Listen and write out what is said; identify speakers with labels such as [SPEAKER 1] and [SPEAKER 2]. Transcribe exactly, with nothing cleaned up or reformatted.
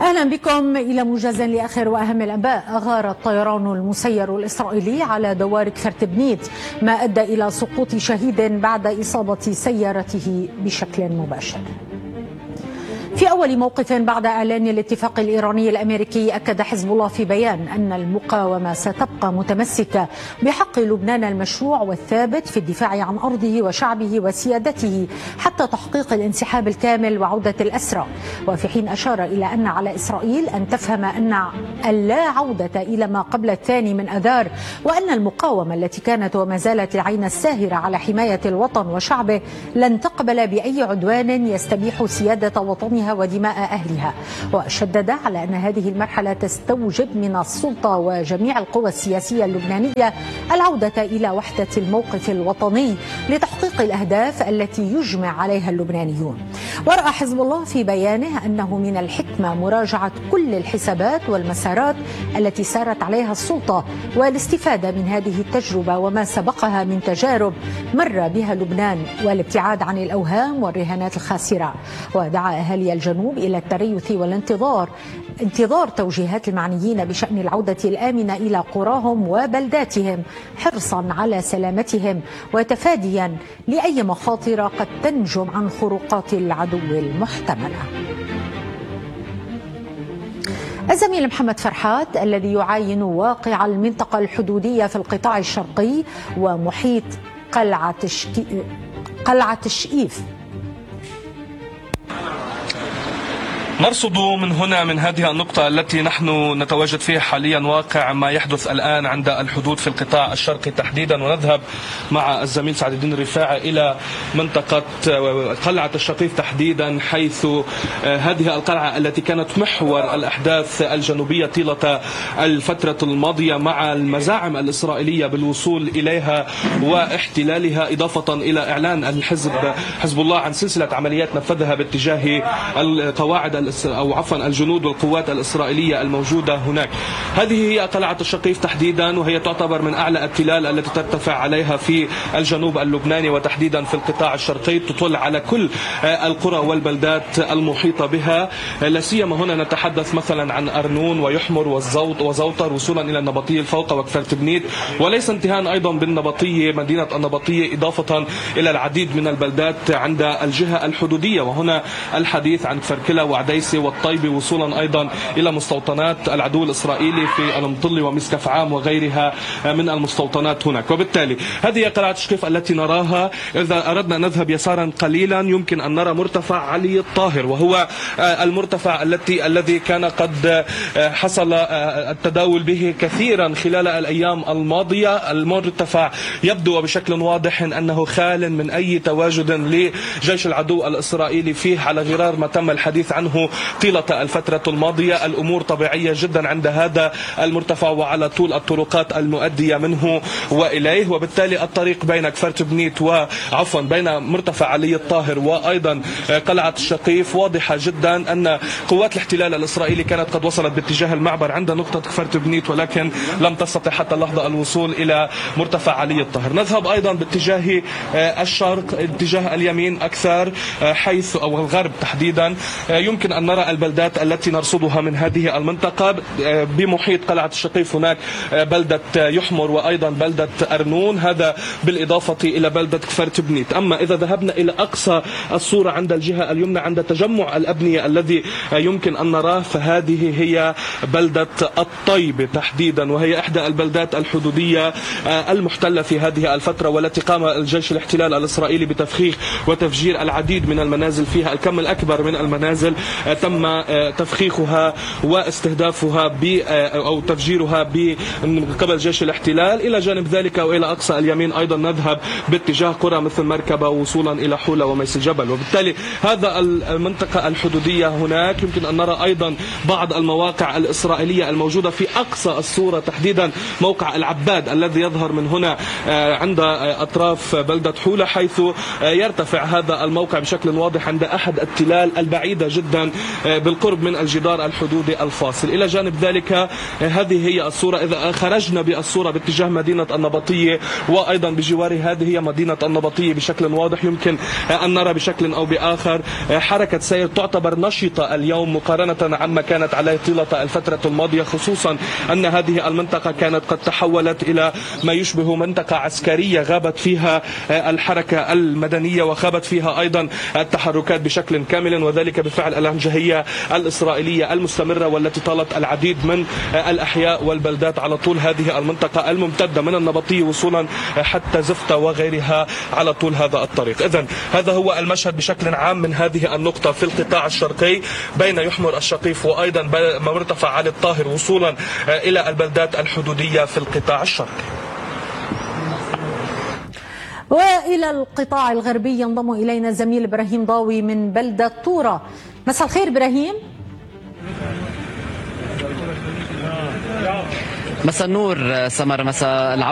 [SPEAKER 1] أهلا بكم إلى موجز لآخر وأهم الأنباء. أغار الطيران المسير الإسرائيلي على دوار كفرتبنيت ما أدى إلى سقوط شهيد بعد إصابة سيارته بشكل مباشر. في أول موقف بعد إعلان الاتفاق الإيراني الأمريكي، أكد حزب الله في بيان أن المقاومة ستبقى متمسكة بحق لبنان المشروع والثابت في الدفاع عن أرضه وشعبه وسيادته حتى تحقيق الانسحاب الكامل وعودة الأسرى. وفي حين أشار إلى أن على إسرائيل أن تفهم أن اللا عودة إلى ما قبل الثاني من أذار، وأن المقاومة التي كانت وما زالت العين الساهرة على حماية الوطن وشعبه لن تقبل بأي عدوان يستبيح سيادة وطنها ودماء أهلها. وشدد على أن هذه المرحلة تستوجب من السلطة وجميع القوى السياسية اللبنانية العودة إلى وحدة الموقف الوطني لتحقيق الأهداف التي يجمع عليها اللبنانيون. ورأى حزب الله في بيانه أنه من الحكمة مراجعة كل الحسابات والمسارات التي سارت عليها السلطة والاستفادة من هذه التجربة وما سبقها من تجارب مر بها لبنان، والابتعاد عن الأوهام والرهانات الخاسرة. ودعا أهالي الجنوب إلى التريث والانتظار انتظار توجيهات المعنيين بشأن العودة الآمنة إلى قراهم وبلداتهم، حرصا على سلامتهم وتفاديا لأي مخاطر قد تنجم عن خروقات العدو المحتملة. الزميل محمد فرحات الذي يعاين واقع المنطقة الحدودية في القطاع الشرقي ومحيط قلعة قلعة الشئيف.
[SPEAKER 2] نرصد من هنا من هذه النقطة التي نحن نتواجد فيها حاليا واقع ما يحدث الآن عند الحدود في القطاع الشرقي تحديدا، ونذهب مع الزميل سعد الدين الرفاعي إلى منطقة قلعة الشقيف تحديدا، حيث هذه القلعة التي كانت محور الأحداث الجنوبية طيلة الفترة الماضية مع المزاعم الإسرائيلية بالوصول إليها واحتلالها، إضافة إلى إعلان الحزب حزب الله عن سلسلة عمليات نفذها باتجاه القواعد أو عفوا الجنود والقوات الإسرائيلية الموجودة هناك. هذه هي قلعة الشقيف تحديدا، وهي تعتبر من أعلى التلال التي ترتفع عليها في الجنوب اللبناني وتحديدا في القطاع الشرقي، تطل على كل القرى والبلدات المحيطة بها. لا سيما هنا نتحدث مثلا عن أرنون ويحمر والزوط وزوطر وصولا إلى النبطية الفوقة وكفرتبنيت، وليس انتهاء أيضا بالنبطية مدينة النبطية، إضافة إلى العديد من البلدات عند الجهة الحدودية، وهنا الحديث عن كفركلة وعديسة والطيبة، وصولا أيضا إلى مستوطنات العدو الإسرائيلي في المطلي ومسكف عام وغيرها من المستوطنات هناك. وبالتالي هذه قلعة الشقيف التي نراها. إذا أردنا أن نذهب يسارا قليلا يمكن أن نرى مرتفع علي الطاهر، وهو المرتفع التي الذي كان قد حصل التداول به كثيرا خلال الأيام الماضية. المرتفع يبدو بشكل واضح أنه خال من أي تواجد لجيش العدو الإسرائيلي فيه، على غرار ما تم الحديث عنه طيلة الفترة الماضية. الأمور طبيعية جدا عند هذا المرتفع وعلى طول الطرقات المؤدية منه وإليه، وبالتالي الطريق بين كفرتبنيت وعفوا بين مرتفع علي الطاهر وأيضا قلعة الشقيف واضحة جدا أن قوات الاحتلال الإسرائيلي كانت قد وصلت باتجاه المعبر عند نقطة كفرتبنيت، ولكن لم تستطع حتى اللحظة الوصول إلى مرتفع علي الطاهر. نذهب أيضا باتجاه الشرق، اتجاه اليمين أكثر، حيث أو الغرب تحديدا، يمكن أن نرى البلدات التي نرصدها من هذه المنطقة بمحيط قلعة الشقيف. هناك بلدة يحمر وأيضا بلدة أرنون، هذا بالإضافة إلى بلدة كفرتبنيت. أما إذا ذهبنا إلى أقصى الصورة عند الجهة اليمنى عند تجمع الأبنية الذي يمكن أن نراه، فهذه هي بلدة الطيبة تحديدا، وهي إحدى البلدات الحدودية المحتلة في هذه الفترة، والتي قام الجيش الاحتلال الإسرائيلي بتفخيخ وتفجير العديد من المنازل فيها. الكم الأكبر من المنازل تم تفخيخها واستهدافها ب أو تفجيرها من قبل جيش الاحتلال. إلى جانب ذلك وإلى أقصى اليمين أيضا نذهب باتجاه قرى مثل مركبة وصولا إلى حولة وميس الجبل. وبالتالي هذا المنطقة الحدودية هناك يمكن أن نرى أيضا بعض المواقع الإسرائيلية الموجودة في أقصى الصورة، تحديدا موقع العباد الذي يظهر من هنا عند أطراف بلدة حولة، حيث يرتفع هذا الموقع بشكل واضح عند أحد التلال البعيدة جدا بالقرب من الجدار الحدودي الفاصل. إلى جانب ذلك هذه هي الصورة. إذا خرجنا بالصورة باتجاه مدينة النبطية وأيضا بجوار هذه هي مدينة النبطية بشكل واضح، يمكن أن نرى بشكل أو بآخر حركة سير تعتبر نشطة اليوم مقارنة عما كانت عليه طيلة الفترة الماضية، خصوصا أن هذه المنطقة كانت قد تحولت إلى ما يشبه منطقة عسكرية غابت فيها الحركة المدنية وغابت فيها أيضا التحركات بشكل كامل، وذلك بفعل الهمجية الإسرائيلية المستمرة والتي طالت العديد من الأحياء والبلدات على طول هذه المنطقة الممتدة من النبطية وصولا حتى زفتة وغيرها على طول هذا الطريق. إذن هذا هو المشهد بشكل عام من هذه النقطة في القطاع الشرقي بين يحمر الشقيف وأيضا مرتفع علي الطاهر وصولا إلى البلدات الحدودية في القطاع الشرقي.
[SPEAKER 1] وإلى القطاع الغربي ينضم إلينا زميل إبراهيم ضاوي من بلدة طورة. مساء الخير إبراهيم.
[SPEAKER 3] مساء النور سمر. مساء